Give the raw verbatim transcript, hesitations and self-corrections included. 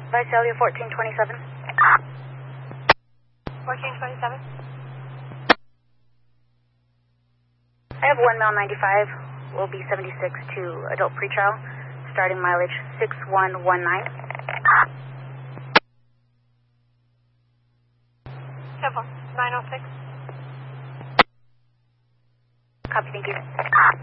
Visalia fourteen twenty-seven. fourteen twenty-seven. I have one male ninety-five, will be seventy-six to adult pretrial, starting mileage six one one nine. Simple, nine oh six. Copy, thank you.